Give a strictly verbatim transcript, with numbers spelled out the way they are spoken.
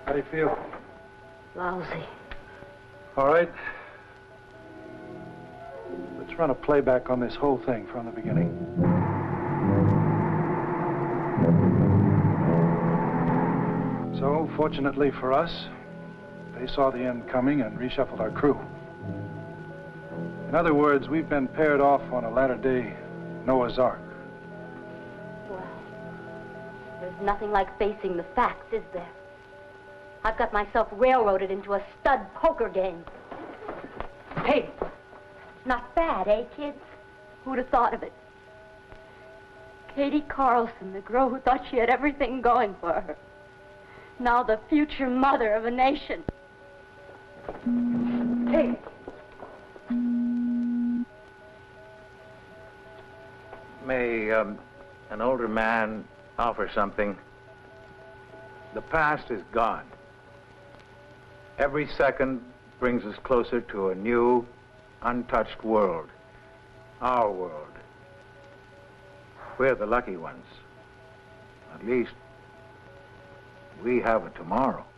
How do you feel? Lousy. All right. Let's run a playback on this whole thing from the beginning. So, fortunately for us, they saw the end coming and reshuffled our crew. In other words, we've been paired off on a latter-day Noah's Ark. Well, there's nothing like facing the facts, is there? I've got myself railroaded into a stud poker game. Hey, not bad, eh, kids? Who'd have thought of it? Katie Carlson, the girl who thought she had everything going for her. Now the future mother of a nation. Hey. May um, an older man offer something? The past is gone. Every second brings us closer to a new, untouched world. Our world. We're the lucky ones. At least, we have a tomorrow.